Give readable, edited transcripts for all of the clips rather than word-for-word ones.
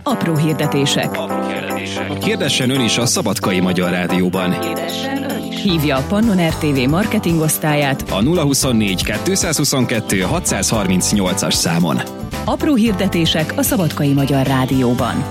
Apró hirdetések. Hirdessen ön is a Szabadkai Magyar Rádióban. Hívja a Pannon RTV marketingosztályát A 024 222 638-as számon. Apró hirdetések a Szabadkai Magyar Rádióban.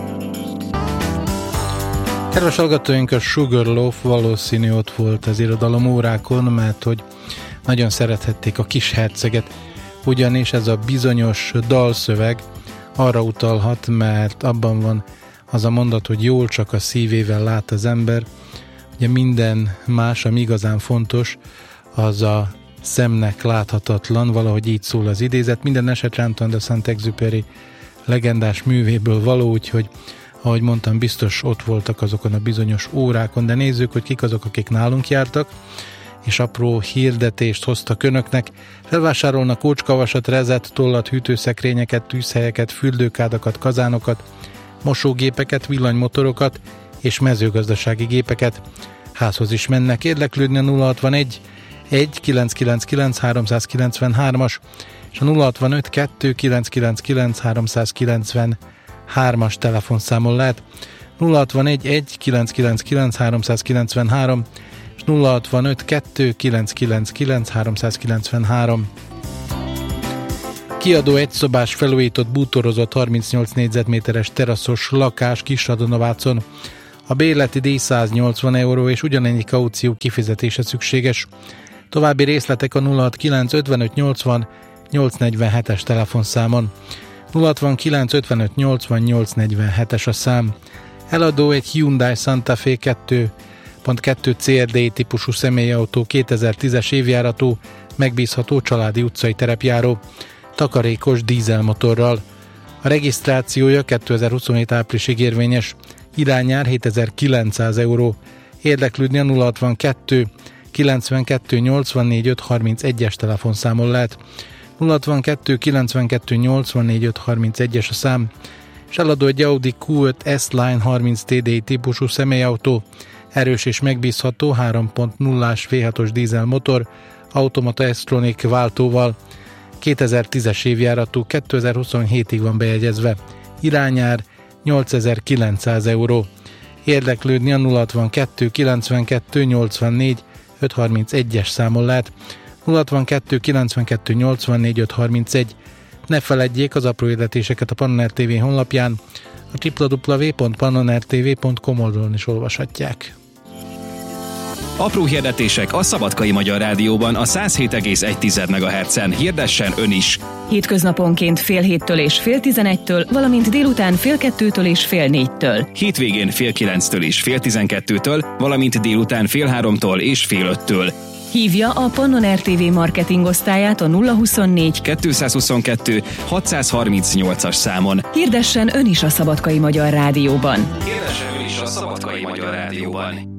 Kedves hallgatóink, a Sugarloaf valószínű ott volt az irodalom órákon, mert hogy nagyon szerethették a Kisherceget, ugyanis ez a bizonyos dalszöveg arra utalhat, mert abban van az a mondat, hogy jól csak a szívével lát az ember. Ugye minden más, ami igazán fontos, az a szemnek láthatatlan, valahogy így szól az idézet. Minden esetre Antoine de Saint-Exupéry legendás művéből való, úgyhogy ahogy mondtam, biztos ott voltak azokon a bizonyos órákon, de nézzük, hogy kik azok, akik nálunk jártak, és apró hirdetést hoztak önöknek. Felvásárolnak ócskavasat, rezet, tollat, hűtőszekrényeket, tűzhelyeket, fürdőkádakat, kazánokat, mosógépeket, villanymotorokat és mezőgazdasági gépeket. Házhoz is mennek. Érdeklődni a 061 1999 393-as és a 065 2999 393-as telefonszámon lehet. 061 1999 393 és 065 2999 393. Kiadó egyszobás felújított bútorozott 38 négyzetméteres teraszos lakás Kisradonavárcon. A bérleti díj 180 euró és ugyanennyi kaució kifizetése szükséges. További részletek a 069 55 80 847-es telefonszámon. 069 55 80 847-es a szám. Eladó egy Hyundai Santa Fe 2.2 CRDI típusú személyautó, 2010-es évjáratú, megbízható családi utcai terepjáró, takarékos dízelmotorral. A regisztrációja 2027 áprilisig érvényes, irányár 7900 euró. Érdeklődni a 062 92 84 531-es telefonszámon lehet. 062 92 84 531-es a szám, és eladó egy Audi Q5 S-Line 30 TDI típusú személyautó, erős és megbízható 3.0-ás V6-os dízelmotor, automata S-Tronic váltóval, 2010-es évjáratú, 2027-ig van bejegyezve, irányár 8900 euró. Érdeklődni a 062 92 84 531-es számon lehet. 062 92 84 531. Ne feledjék az apró hirdetéseket a Pannon RTV honlapján, a www.pannonrtv.com oldalon is olvashatják. Apró hirdetések a Szabadkai Magyar Rádióban a 107,1 MHz-en. Hirdessen ön is! Hétköznaponként fél héttől és fél 11-től, valamint délután fél 2-től és fél 4-től. Hétvégén fél 9-től és fél 12-től, valamint délután fél 3-tól és fél 5-től. Hívja a Pannon RTV marketingosztályát a 024 222 638-as számon. Hirdessen ön is a Szabadkai Magyar Rádióban. Hirdessen ön is a Szabadkai Magyar Rádióban.